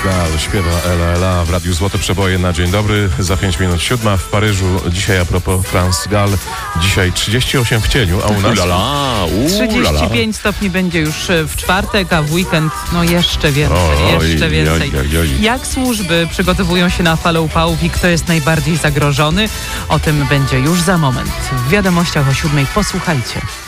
Gall śpiewa Ela Ela w Radiu Złote Przeboje na dzień dobry. Za 5 minut 7 w Paryżu. Dzisiaj a propos France Gall. Dzisiaj 38 w cieniu, a u nas... 35 stopni będzie już w czwartek, a w weekend jeszcze więcej. Jak służby przygotowują się na falę upałów i kto jest najbardziej zagrożony? O tym będzie już za moment. W wiadomościach o 7 posłuchajcie.